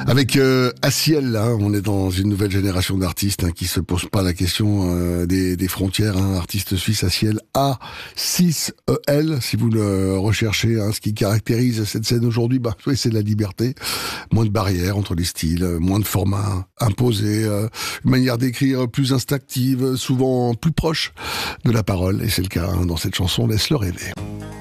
Avec Aciel, là, on est dans une nouvelle génération d'artistes qui se posent pas la question des frontières. Artiste suisse Aciel, A6EL, si vous le recherchez. Ce qui caractérise cette scène aujourd'hui, oui, c'est la liberté. Moins de barrières entre les styles, moins de formats imposés, une manière d'écrire plus instinctive, souvent plus proche de la parole. Et c'est le cas dans cette chanson, Laisse-le rêver.